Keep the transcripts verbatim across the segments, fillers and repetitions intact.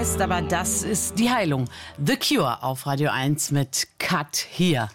heißt, aber das ist die Heilung. The Cure auf Radio eins mit Cut hier.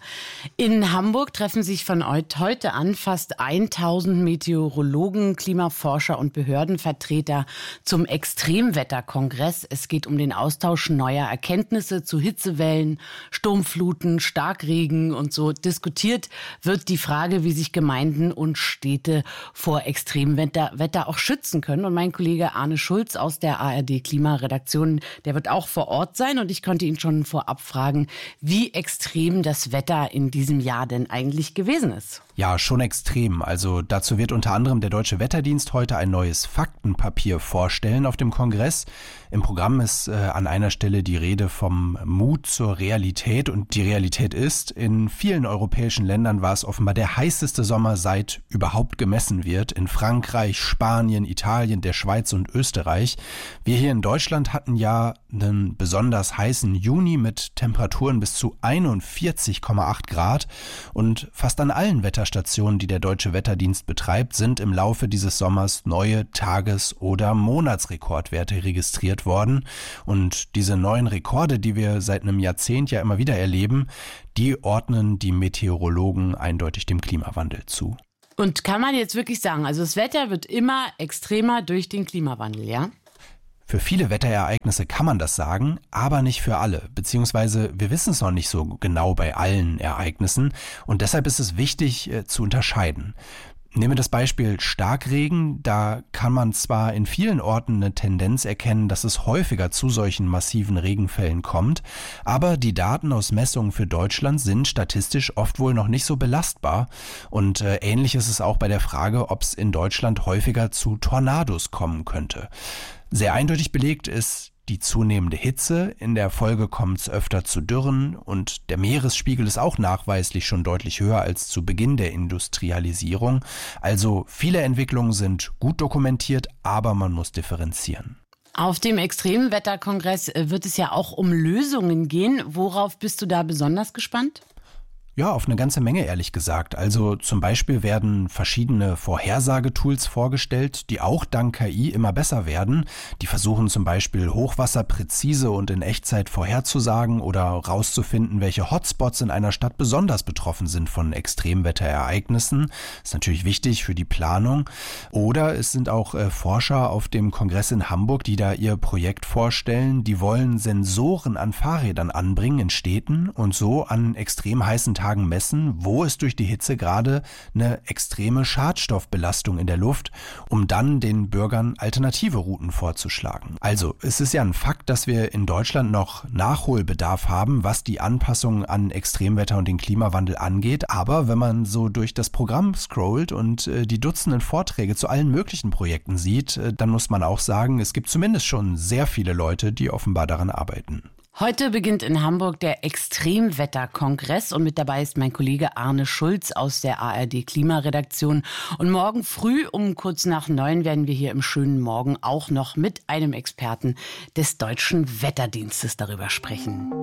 In Hamburg treffen sich von heute an fast tausend Meteorologen, Klimaforscher und Behördenvertreter zum Extremwetterkongress. Es geht um den Austausch neuer Erkenntnisse zu Hitzewellen, Sturmfluten, Starkregen und so. Diskutiert wird die Frage, wie sich Gemeinden und Städte vor Extremwetter Wetter auch schützen können. Und mein Kollege Arne Schulz aus der A R D Klimaredaktion, der wird auch vor Ort sein. Und ich konnte ihn schon vorab fragen, wie extrem das Wetter in diesem Jahr denn eigentlich gewesen ist. Ja, schon extrem. Also dazu wird unter anderem der Deutsche Wetterdienst heute ein neues Faktenpapier vorstellen auf dem Kongress. Im Programm ist äh, an einer Stelle die Rede vom Mut zur Realität. Und die Realität ist, in vielen europäischen Ländern war es offenbar der heißeste Sommer, seit überhaupt gemessen wird. In Frankreich, Spanien, Italien, der Schweiz und Österreich. Wir hier in Deutschland hatten ja einen besonders heißen Juni mit Temperaturen bis zu einundvierzig Komma acht Grad. Und fast an allen Wetterstationen, die der Deutsche Wetterdienst betreibt, sind im Laufe dieses Sommers neue Tages- oder Monatsrekordwerte registriert worden. Und diese neuen Rekorde, die wir seit einem Jahrzehnt ja immer wieder erleben, die ordnen die Meteorologen eindeutig dem Klimawandel zu. Und kann man jetzt wirklich sagen, also das Wetter wird immer extremer durch den Klimawandel, ja? Für viele Wetterereignisse kann man das sagen, aber nicht für alle. Beziehungsweise wir wissen es noch nicht so genau bei allen Ereignissen. Und deshalb ist es wichtig äh, zu unterscheiden. Nehmen wir das Beispiel Starkregen. Da kann man zwar in vielen Orten eine Tendenz erkennen, dass es häufiger zu solchen massiven Regenfällen kommt, aber die Daten aus Messungen für Deutschland sind statistisch oft wohl noch nicht so belastbar. Und äh, ähnlich ist es auch bei der Frage, ob es in Deutschland häufiger zu Tornados kommen könnte. Sehr eindeutig belegt ist die zunehmende Hitze. In der Folge kommt es öfter zu Dürren und der Meeresspiegel ist auch nachweislich schon deutlich höher als zu Beginn der Industrialisierung. Also viele Entwicklungen sind gut dokumentiert, aber man muss differenzieren. Auf dem Extremwetterkongress wird es ja auch um Lösungen gehen. Worauf bist du da besonders gespannt? Ja, auf eine ganze Menge, ehrlich gesagt. Also zum Beispiel werden verschiedene Vorhersagetools vorgestellt, die auch dank K I immer besser werden. Die versuchen zum Beispiel Hochwasser präzise und in Echtzeit vorherzusagen oder rauszufinden, welche Hotspots in einer Stadt besonders betroffen sind von Extremwetterereignissen. Das ist natürlich wichtig für die Planung. Oder es sind auch äh, Forscher auf dem Kongress in Hamburg, die da ihr Projekt vorstellen. Die wollen Sensoren an Fahrrädern anbringen in Städten und so an extrem heißen Tagen messen, wo es durch die Hitze gerade eine extreme Schadstoffbelastung in der Luft, um dann den Bürgern alternative Routen vorzuschlagen. Also es ist ja ein Fakt, dass wir in Deutschland noch Nachholbedarf haben, was die Anpassung an Extremwetter und den Klimawandel angeht. Aber wenn man so durch das Programm scrollt und äh, die Dutzenden Vorträge zu allen möglichen Projekten sieht, äh, dann muss man auch sagen, es gibt zumindest schon sehr viele Leute, die offenbar daran arbeiten. Heute beginnt in Hamburg der Extremwetterkongress und mit dabei ist mein Kollege Arne Schulz aus der A R D Klimaredaktion. Und morgen früh um kurz nach neun werden wir hier im schönen Morgen auch noch mit einem Experten des Deutschen Wetterdienstes darüber sprechen.